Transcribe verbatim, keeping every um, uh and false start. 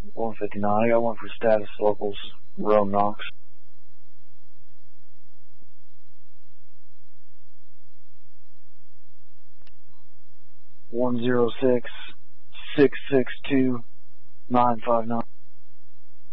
one fifty-nine. I got one for status locals, Rome Knox. one zero six, six six two, nine five nine.